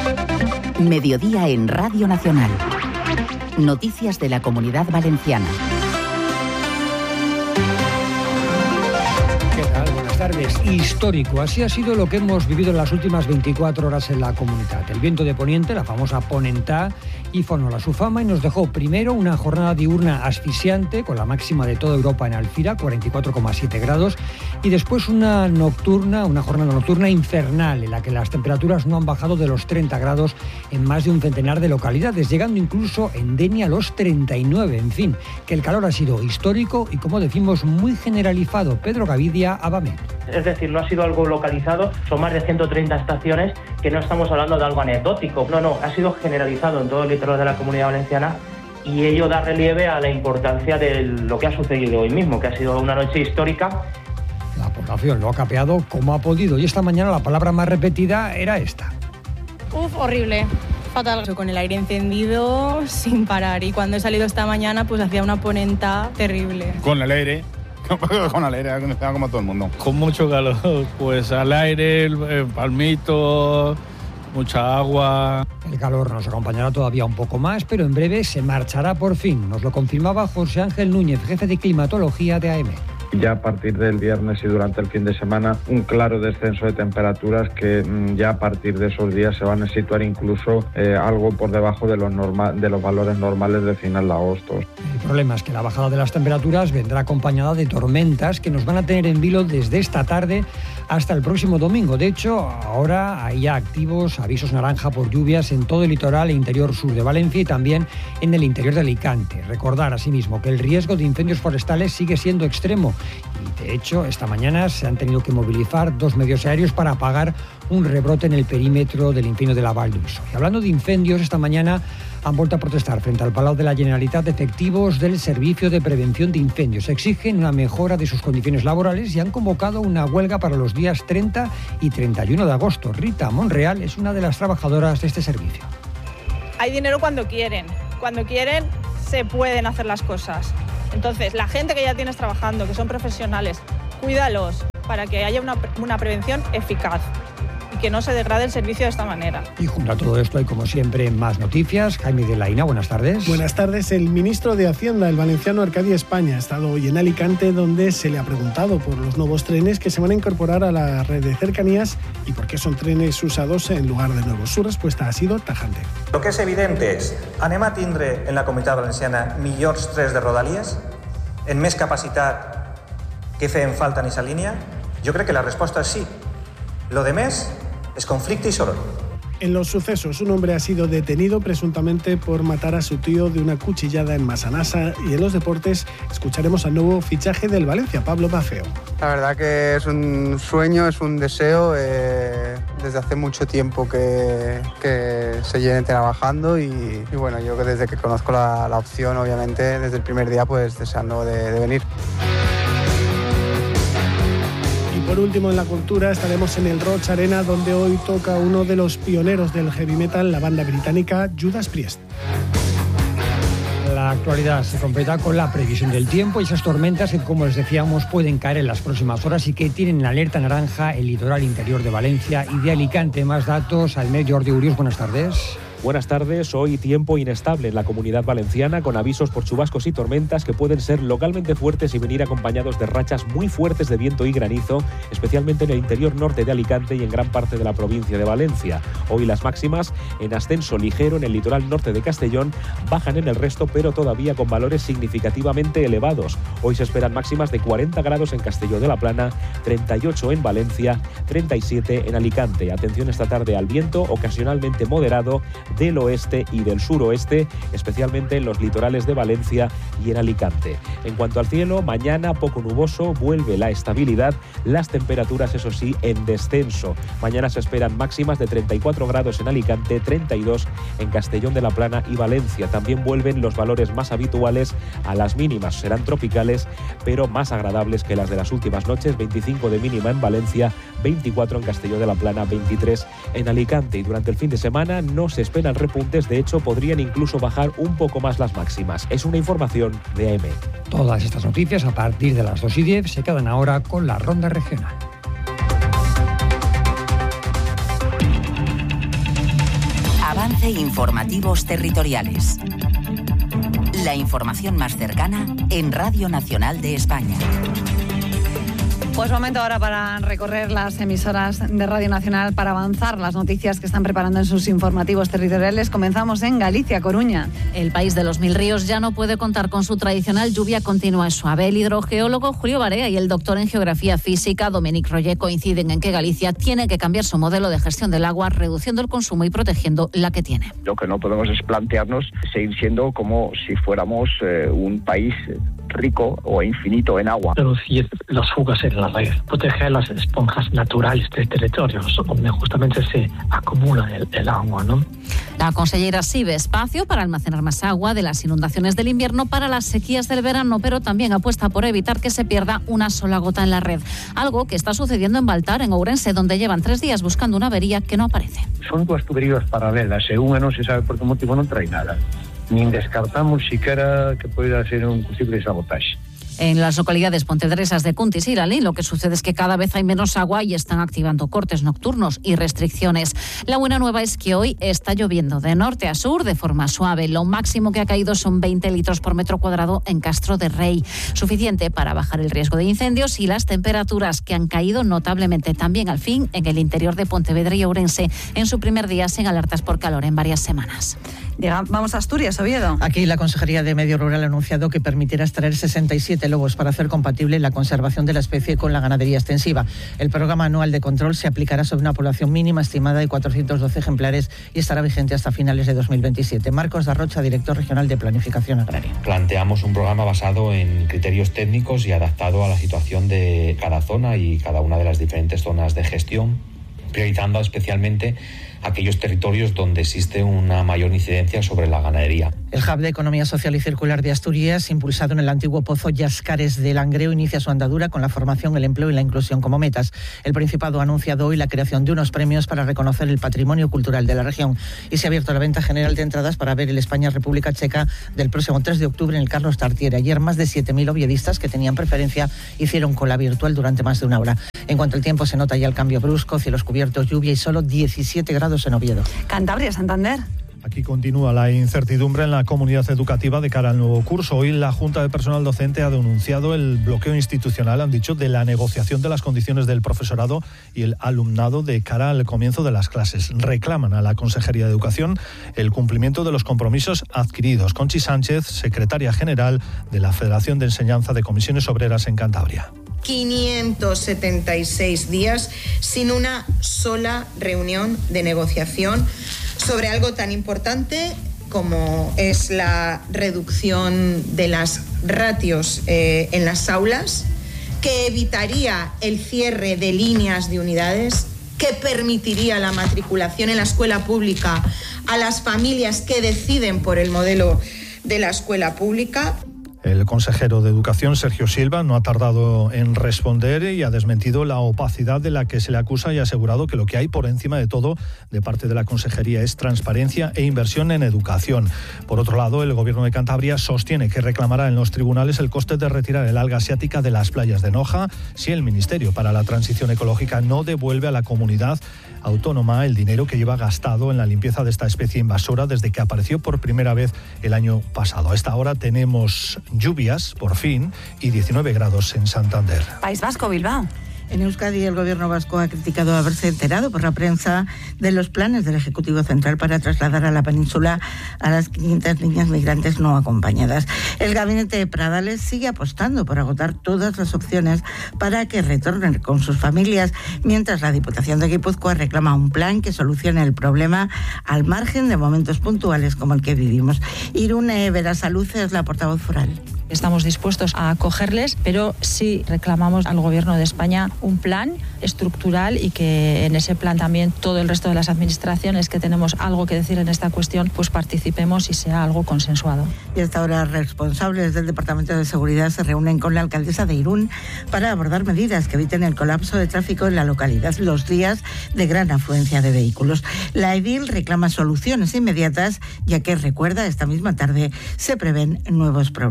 Mediodía en Radio Nacional. Noticias de la Comunidad Valenciana. ¿Qué tal? Buenas tardes. Histórico. Así ha sido lo que hemos vivido en las últimas 24 horas en la comunidad. El viento de poniente, la famosa ponentá, hizo honor a su fama y nos dejó primero una jornada diurna asfixiante con la máxima de toda Europa en Alfira, 44,7 grados, y después una jornada nocturna infernal en la que las temperaturas no han bajado de los 30 grados en más de un centenar de localidades, llegando incluso en Denia a los 39. En fin, que el calor ha sido histórico y, como decimos, muy generalizado. Pedro Gavidia, Abamet. Es decir, no ha sido algo localizado, son más de 130 estaciones, que no estamos hablando de algo anecdótico. No, ha sido generalizado en todo el litoral de la Comunidad Valenciana y ello da relieve a la importancia de lo que ha sucedido hoy mismo, que ha sido una noche histórica. La población lo ha capeado como ha podido y esta mañana la palabra más repetida era esta. Horrible. Fatal. Con el aire encendido sin parar y cuando he salido esta mañana pues hacía una ponenta terrible. Con el aire como todo el mundo. Con mucho calor, pues al aire, el palmito, mucha agua. El calor nos acompañará todavía un poco más, pero en breve se marchará por fin. Nos lo confirmaba José Ángel Núñez, jefe de climatología de AEMET. Ya a partir del viernes y durante el fin de semana, un claro descenso de temperaturas que ya a partir de esos días se van a situar incluso algo por debajo de los valores normales de final de agosto. El problema es que la bajada de las temperaturas vendrá acompañada de tormentas que nos van a tener en vilo desde esta tarde hasta el próximo domingo. De hecho, ahora hay ya activos avisos naranja por lluvias en todo el litoral e interior sur de Valencia y también en el interior de Alicante. Recordar asimismo que el riesgo de incendios forestales sigue siendo extremo. Y de hecho, esta mañana se han tenido que movilizar 2 medios aéreos para apagar un rebrote en el perímetro del incendio de la Vall d'Uixó. Y hablando de incendios, esta mañana han vuelto a protestar frente al Palau de la Generalitat efectivos del Servicio de Prevención de Incendios. Exigen una mejora de sus condiciones laborales y han convocado una huelga para los días 30 y 31 de agosto. Rita Monreal es una de las trabajadoras de este servicio. Hay dinero cuando quieren. Cuando quieren se pueden hacer las cosas. Entonces, la gente que ya tienes trabajando, que son profesionales, cuídalos para que haya una prevención eficaz y que no se degrade el servicio de esta manera. Y junto a todo esto hay, como siempre, más noticias. Jaime de Laina, buenas tardes. Buenas tardes. El ministro de Hacienda, el valenciano Arcadi España, ha estado hoy en Alicante, donde se le ha preguntado por los nuevos trenes que se van a incorporar a la red de cercanías y por qué son trenes usados en lugar de nuevos. Su respuesta ha sido tajante. Lo que es evidente és, anem a tindre en la Comunitat Valenciana millors trens de Rodalies, en més capacitat que feien falta en esa línia? Jo crec que la resposta és sí. Lo de més es conflicte y soroll. En los sucesos, un hombre ha sido detenido presuntamente por matar a su tío de una cuchillada en Massanassa. Y en los deportes escucharemos al nuevo fichaje del Valencia, Pablo Maffeo. La verdad que es un sueño, es un deseo. Desde hace mucho tiempo que se llene trabajando y bueno, yo desde que conozco la opción, obviamente, desde el primer día, pues deseando de venir. Por último, en la cultura estaremos en el Roig Arena, donde hoy toca uno de los pioneros del heavy metal, la banda británica Judas Priest. La actualidad se completa con la previsión del tiempo y esas tormentas que, como les decíamos, pueden caer en las próximas horas y que tienen en alerta naranja el litoral interior de Valencia y de Alicante. Más datos, Almer Jordi Urios, buenas tardes. Buenas tardes. Hoy tiempo inestable en la Comunidad Valenciana con avisos por chubascos y tormentas que pueden ser localmente fuertes y venir acompañados de rachas muy fuertes de viento y granizo, especialmente en el interior norte de Alicante y en gran parte de la provincia de Valencia. Hoy las máximas en ascenso ligero en el litoral norte de Castellón, bajan en el resto pero todavía con valores significativamente elevados. Hoy se esperan máximas de 40 grados en Castelló de la Plana, 38 en Valencia, 37 en Alicante. Atención esta tarde al viento ocasionalmente moderado del oeste y del suroeste, especialmente en los litorales de Valencia y en Alicante. En cuanto al cielo, mañana poco nuboso, vuelve la estabilidad, las temperaturas, eso sí, en descenso. Mañana se esperan máximas de 34 grados en Alicante, 32 en Castellón de la Plana y Valencia. También vuelven los valores más habituales a las mínimas. Serán tropicales, pero más agradables que las de las últimas noches. 25 de mínima en Valencia, 24 en Castellón de la Plana, 23 en Alicante. Y durante el fin de semana no se esperan repuntes, de hecho podrían incluso bajar un poco más las máximas. Es una información de AEMET. Todas estas noticias a partir de las 2:10 se quedan ahora con la ronda regional. Avance Informativos Territoriales. La información más cercana en Radio Nacional de España. Pues momento ahora para recorrer las emisoras de Radio Nacional para avanzar las noticias que están preparando en sus informativos territoriales. Comenzamos en Galicia, Coruña. El país de los 1000 ríos ya no puede contar con su tradicional lluvia continua y suave. El hidrogeólogo Julio Barea y el doctor en Geografía Física Domènec Roger coinciden en que Galicia tiene que cambiar su modelo de gestión del agua, reduciendo el consumo y protegiendo la que tiene. Lo que no podemos es plantearnos seguir siendo como si fuéramos un país rico o infinito en agua. Reducir las fugas en la red, proteger las esponjas naturales del territorio, donde justamente se acumula el agua, ¿no? La consellera sí ve espacio para almacenar más agua de las inundaciones del invierno para las sequías del verano, pero también apuesta por evitar que se pierda una sola gota en la red. Algo que está sucediendo en Baltar, en Ourense, donde llevan 3 días buscando una avería que no aparece. Son 2 tuberías paralelas e unha non se sabe por que motivo non trae nada. Nin descartamos siquiera que poida ser un posible sabotaje. En las localidades pontevedresas de Cuntis y Iralí, lo que sucede es que cada vez hay menos agua y están activando cortes nocturnos y restricciones. La buena nueva es que hoy está lloviendo de norte a sur de forma suave. Lo máximo que ha caído son 20 litros por metro cuadrado en Castro de Rey, suficiente para bajar el riesgo de incendios y las temperaturas que han caído notablemente también al fin en el interior de Pontevedra y Ourense en su primer día sin alertas por calor en varias semanas. Vamos a Asturias, Oviedo. Aquí la Consejería de Medio Rural ha anunciado que permitirá extraer 67 lobos para hacer compatible la conservación de la especie con la ganadería extensiva. El programa anual de control se aplicará sobre una población mínima estimada de 412 ejemplares y estará vigente hasta finales de 2027. Marcos Darrocha, director regional de Planificación Agraria. Planteamos un programa basado en criterios técnicos y adaptado a la situación de cada zona y cada una de las diferentes zonas de gestión, priorizando especialmente aquellos territorios donde existe una mayor incidencia sobre la ganadería. El Hub de Economía Social y Circular de Asturias, impulsado en el antiguo pozo Yascares de Langreo, inicia su andadura con la formación, el empleo y la inclusión como metas. El Principado ha anunciado hoy la creación de unos premios para reconocer el patrimonio cultural de la región y se ha abierto la venta general de entradas para ver el España-República Checa del próximo 3 de octubre en el Carlos Tartiere. Ayer más de 7.000 oviedistas que tenían preferencia hicieron cola virtual durante más de una hora. En cuanto al tiempo, se nota ya el cambio brusco, cielos cubiertos, lluvia y solo 17 grados en Oviedo. Cantabria, Santander. Aquí continúa la incertidumbre en la comunidad educativa de cara al nuevo curso. Hoy la Junta de Personal Docente ha denunciado el bloqueo institucional, han dicho, de la negociación de las condiciones del profesorado y el alumnado de cara al comienzo de las clases. Reclaman a la Consejería de Educación el cumplimiento de los compromisos adquiridos. Conchi Sánchez, secretaria general de la Federación de Enseñanza de Comisiones Obreras en Cantabria. 576 días sin una sola reunión de negociación sobre algo tan importante como es la reducción de las ratios en las aulas, que evitaría el cierre de líneas de unidades, que permitiría la matriculación en la escuela pública a las familias que deciden por el modelo de la escuela pública. El consejero de Educación, Sergio Silva, no ha tardado en responder y ha desmentido la opacidad de la que se le acusa y ha asegurado que lo que hay por encima de todo de parte de la Consejería es transparencia e inversión en educación. Por otro lado, el Gobierno de Cantabria sostiene que reclamará en los tribunales el coste de retirar el alga asiática de las playas de Noja si el Ministerio para la Transición Ecológica no devuelve a la comunidad autónoma el dinero que lleva gastado en la limpieza de esta especie invasora desde que apareció por primera vez el año pasado. A esta hora tenemos lluvias, por fin, y 19 grados en Santander. País Vasco, Bilbao. En Euskadi, el gobierno vasco ha criticado haberse enterado por la prensa de los planes del Ejecutivo Central para trasladar a la península a las 500 niñas migrantes no acompañadas. El gabinete de Pradales sigue apostando por agotar todas las opciones para que retornen con sus familias, mientras la Diputación de Guipúzcoa reclama un plan que solucione el problema al margen de momentos puntuales como el que vivimos. Irune Berasaluce es la portavoz foral. Estamos dispuestos a acogerles, pero sí reclamamos al Gobierno de España un plan estructural y que en ese plan también todo el resto de las administraciones que tenemos algo que decir en esta cuestión, pues participemos y sea algo consensuado. Y hasta ahora responsables del Departamento de Seguridad se reúnen con la alcaldesa de Irún para abordar medidas que eviten el colapso de tráfico en la localidad los días de gran afluencia de vehículos. La edil reclama soluciones inmediatas, ya que, recuerda, esta misma tarde se prevén nuevos problemas.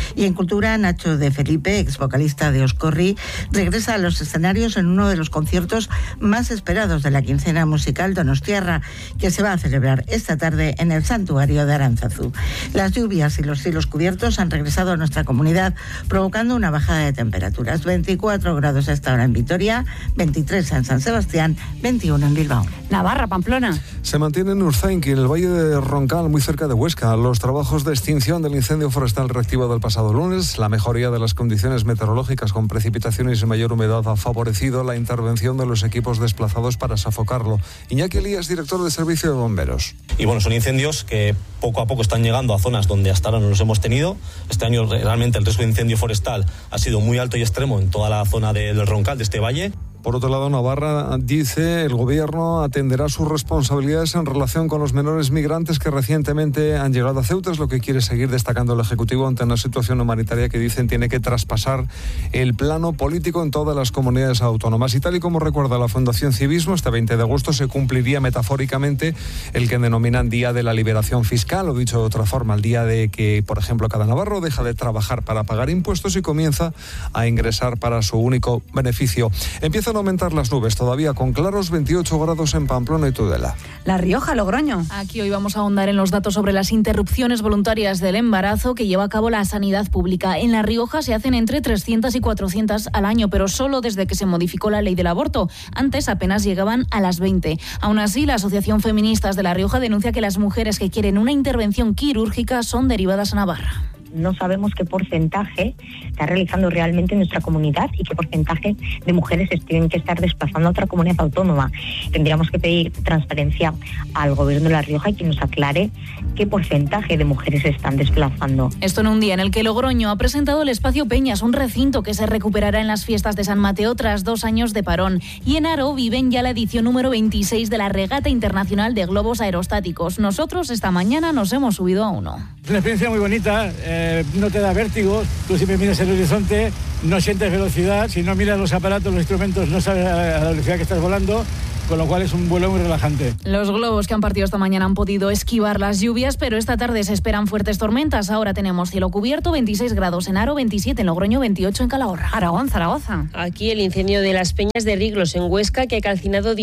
Y en cultura, Nacho de Felipe, ex vocalista de Oscorri, regresa a los escenarios en uno de los conciertos más esperados de la quincena musical Donostiarra, que se va a celebrar esta tarde en el Santuario de Aránzazu. Las lluvias y los cielos cubiertos han regresado a nuestra comunidad, provocando una bajada de temperaturas. 24 grados a esta hora en Vitoria, 23 en San Sebastián, 21 en Bilbao. Navarra, Pamplona. Se mantiene en Urzainqui, en el Valle de Roncal, muy cerca de Huesca, los trabajos de extinción del incendio forestal reactivado el pasado lunes. La mejoría de las condiciones meteorológicas con precipitaciones y mayor humedad ha favorecido la intervención de los equipos desplazados para sofocarlo. Iñaki Elías, director de Servicio de Bomberos. Y bueno, son incendios que poco a poco están llegando a zonas donde hasta ahora no los hemos tenido. Este año realmente el riesgo de incendio forestal ha sido muy alto y extremo en toda la zona del Roncal, de este valle. Por otro lado, Navarra dice el gobierno atenderá sus responsabilidades en relación con los menores migrantes que recientemente han llegado a Ceuta. Es lo que quiere seguir destacando el Ejecutivo ante una situación humanitaria que dicen tiene que traspasar el plano político en todas las comunidades autónomas. Y tal y como recuerda la Fundación Civismo, este 20 de agosto se cumpliría metafóricamente el que denominan Día de la Liberación Fiscal, o dicho de otra forma, el día de que, por ejemplo, cada navarro deja de trabajar para pagar impuestos y comienza a ingresar para su único beneficio. Empiezan a aumentar las nubes, todavía con claros, 28 grados en Pamplona y Tudela. La Rioja, Logroño. Aquí hoy vamos a ahondar en los datos sobre las interrupciones voluntarias del embarazo que lleva a cabo la sanidad pública. En La Rioja se hacen entre 300 y 400 al año, pero solo desde que se modificó la ley del aborto. Antes apenas llegaban a las 20. Aún así, la Asociación Feministas de La Rioja denuncia que las mujeres que quieren una intervención quirúrgica son derivadas a Navarra. No sabemos qué porcentaje está realizando realmente nuestra comunidad y qué porcentaje de mujeres tienen que estar desplazando a otra comunidad autónoma. Tendríamos que pedir transparencia al Gobierno de La Rioja y que nos aclare qué porcentaje de mujeres se están desplazando. Esto en un día en el que Logroño ha presentado el Espacio Peñas, un recinto que se recuperará en las fiestas de San Mateo tras 2 años de parón. Y en Aro viven ya la edición número 26 de la Regata Internacional de Globos Aerostáticos. Nosotros esta mañana nos hemos subido a uno. Es una experiencia muy bonita. No te da vértigo, tú siempre miras el horizonte, no sientes velocidad, si no miras los aparatos, los instrumentos, no sabes a la velocidad que estás volando, con lo cual es un vuelo muy relajante. Los globos que han partido esta mañana han podido esquivar las lluvias, pero esta tarde se esperan fuertes tormentas. Ahora tenemos cielo cubierto, 26 grados en Aro, 27 en Logroño, 28 en Calahorra. Aragón, Zaragoza. Aquí el incendio de las Peñas de Riglos en Huesca, que ha calcinado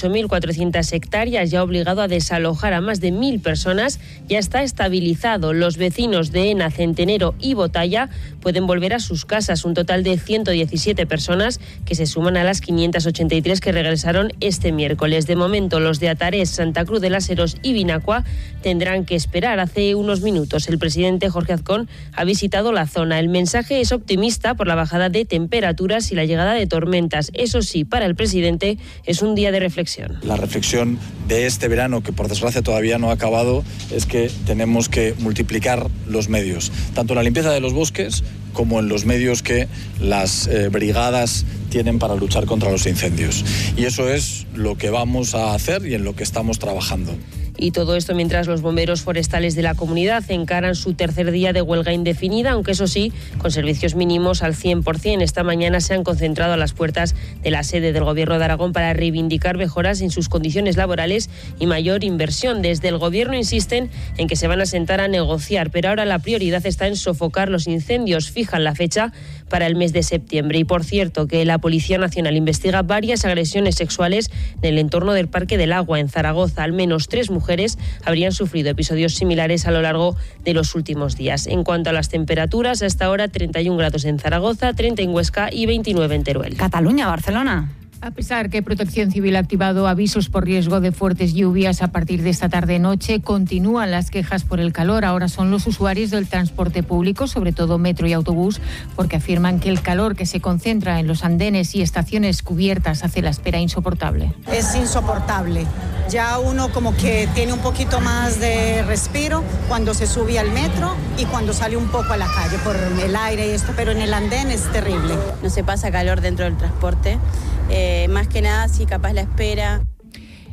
18.400 hectáreas y ha obligado a desalojar a más de 1.000 personas, ya está estabilizado. Los vecinos de Ena, Centenero y Botalla pueden volver a sus casas. Un total de 117 personas que se suman a las 583 que regresaron este miércoles. De momento, los de Atarés, Santa Cruz de las Heros y Vinacua tendrán que esperar. Hace unos minutos el presidente Jorge Azcón ha visitado la zona. El mensaje es optimista por la bajada de temperaturas y la llegada de tormentas. Eso sí, para el presidente es un día de reflexión. La reflexión de este verano, que por desgracia todavía no ha acabado, es que tenemos que multiplicar los medios, tanto en la limpieza de los bosques como en los medios que las brigadas tienen para luchar contra los incendios. Y eso es lo que vamos a hacer y en lo que estamos trabajando. Y todo esto mientras los bomberos forestales de la comunidad encaran su tercer día de huelga indefinida, aunque eso sí, con servicios mínimos al 100%. Esta mañana se han concentrado a las puertas de la sede del Gobierno de Aragón para reivindicar mejoras en sus condiciones laborales y mayor inversión. Desde el Gobierno insisten en que se van a sentar a negociar, pero ahora la prioridad está en sofocar los incendios. Fijan la fecha para el mes de septiembre. Y por cierto, que la Policía Nacional investiga varias agresiones sexuales en el entorno del Parque del Agua en Zaragoza. Al menos 3 mujeres habrían sufrido episodios similares a lo largo de los últimos días. En cuanto a las temperaturas, hasta ahora 31 grados en Zaragoza, 30 en Huesca y 29 en Teruel. Cataluña, Barcelona. A pesar que Protección Civil ha activado avisos por riesgo de fuertes lluvias a partir de esta tarde-noche, continúan las quejas por el calor. Ahora son los usuarios del transporte público, sobre todo metro y autobús, porque afirman que el calor que se concentra en los andenes y estaciones cubiertas hace la espera insoportable. Es insoportable. Ya uno como que tiene un poquito más de respiro cuando se sube al metro y cuando sale un poco a la calle por el aire y esto, pero en el andén es terrible. No se pasa calor dentro del transporte. Más que nada, sí, capaz la espera.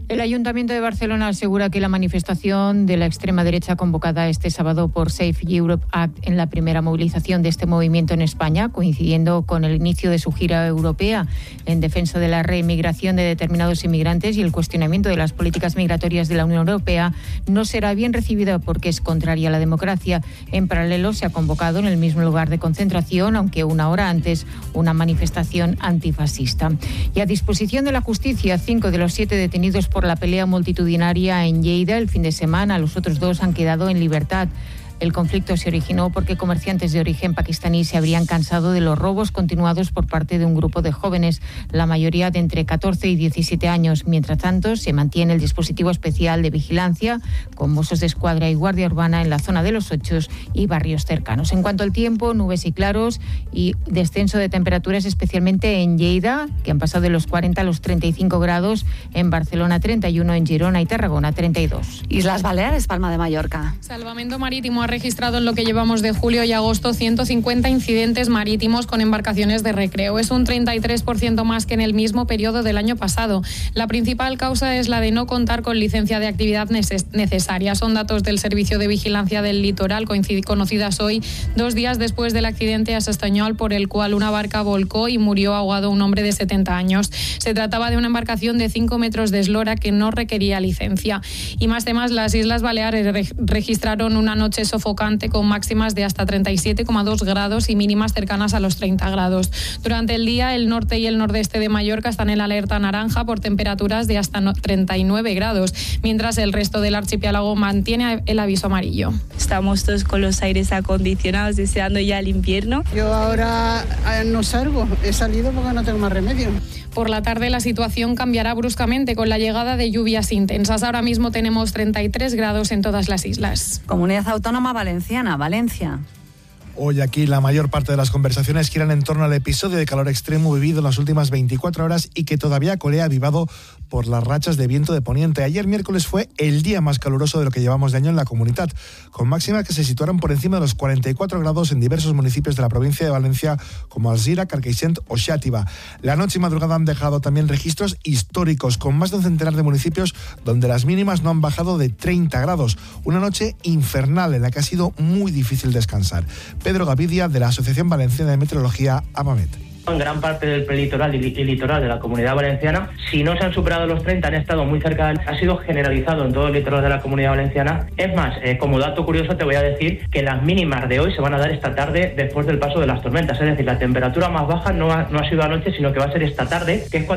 El Ayuntamiento de Barcelona asegura que la manifestación de la extrema derecha convocada este sábado por Safe Europe Act en la primera movilización de este movimiento en España, coincidiendo con el inicio de su gira europea en defensa de la reinmigración de determinados inmigrantes y el cuestionamiento de las políticas migratorias de la Unión Europea, no será bien recibida porque es contraria a la democracia. En paralelo, se ha convocado en el mismo lugar de concentración, aunque una hora antes, una manifestación antifascista. Y a disposición de la justicia, 5 de los 7 detenidos por la pelea multitudinaria en Lleida el fin de semana. Los otros 2 han quedado en libertad. El conflicto se originó porque comerciantes de origen pakistaní se habrían cansado de los robos continuados por parte de un grupo de jóvenes, la mayoría de entre 14 y 17 años. Mientras tanto, se mantiene el dispositivo especial de vigilancia con Mossos de Escuadra y Guardia Urbana en la zona de Los Ochos y barrios cercanos. En cuanto al tiempo, nubes y claros y descenso de temperaturas, especialmente en Lleida, que han pasado de los 40 a los 35 grados, en Barcelona 31, en Girona y Tarragona 32. Islas Baleares, Palma de Mallorca. Salvamento Marítimo ha registrado en lo que llevamos de julio y agosto 150 incidentes marítimos con embarcaciones de recreo. Es un 33% más que en el mismo periodo del año pasado. La principal causa es la de no contar con licencia de actividad necesaria. Son datos del Servicio de Vigilancia del Litoral, conocidas hoy, 2 días después del accidente a Sastañol, por el cual una barca volcó y murió ahogado un hombre de 70 años. Se trataba de una embarcación de 5 metros de eslora que no requería licencia. Y más temas, las Islas Baleares registraron una noche sofocante con máximas de hasta 37,2 grados y mínimas cercanas a los 30 grados. Durante el día, el norte y el nordeste de Mallorca están en alerta naranja por temperaturas de hasta 39 grados, mientras el resto del archipiélago mantiene el aviso amarillo. Estamos todos con los aires acondicionados, deseando ya el invierno. Yo ahora no salgo, he salido porque no tengo más remedio. Por la tarde la situación cambiará bruscamente con la llegada de lluvias intensas. Ahora mismo tenemos 33 grados en todas las islas. Comunidad Autónoma Valenciana, Valencia. Hoy aquí la mayor parte de las conversaciones giran en torno al episodio de calor extremo vivido en las últimas 24 horas y que todavía colea avivado por las rachas de viento de poniente. Ayer miércoles fue el día más caluroso de lo que llevamos de año en la comunidad, con máximas que se situaron por encima de los 44 grados en diversos municipios de la provincia de Valencia, como Alzira, Carcaixent o Xàtiva. La noche y madrugada han dejado también registros históricos, con más de un centenar de municipios donde las mínimas no han bajado de 30 grados. Una noche infernal en la que ha sido muy difícil descansar. Pedro Gavidia, de la Asociación Valenciana de Meteorología, AVAMET. En gran parte del prelitoral y litoral de la Comunidad Valenciana, si no se han superado los 30, han estado muy cerca, ha sido generalizado en todo el litoral de la Comunidad Valenciana. Es más, como dato curioso te voy a decir que las mínimas de hoy se van a dar esta tarde después del paso de las tormentas, es decir, la temperatura más baja no ha sido anoche, sino que va a ser esta tarde, que es cuando